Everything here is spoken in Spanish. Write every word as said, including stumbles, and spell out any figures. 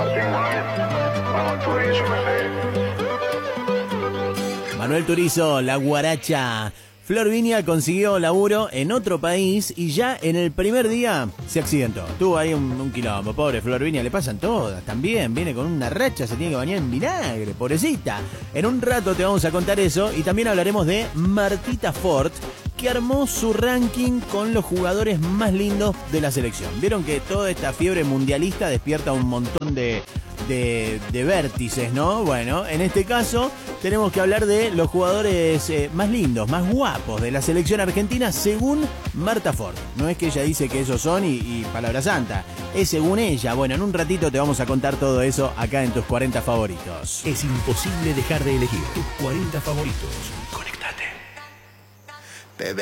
Manuel Turizo, la guaracha. Flor Viña consiguió laburo en otro país y ya en el primer día se accidentó. Tuvo ahí un, un quilombo. Pobre Flor Viña, le pasan todas también. Viene con una racha, se tiene que bañar en vinagre, pobrecita. En un rato te vamos a contar eso y también hablaremos de Martita Fort, que armó su ranking con los jugadores más lindos de la selección. Vieron que toda esta fiebre mundialista despierta un montón de... De, de vértices, ¿no? Bueno, en este caso tenemos que hablar de los jugadores eh, más lindos, más guapos de la selección argentina según Marta Fort. No es que ella dice que esos son y, y palabra santa, es según ella. Bueno, en un ratito te vamos a contar todo eso acá en tus cuarenta favoritos. Es imposible dejar de elegir tus cuarenta favoritos.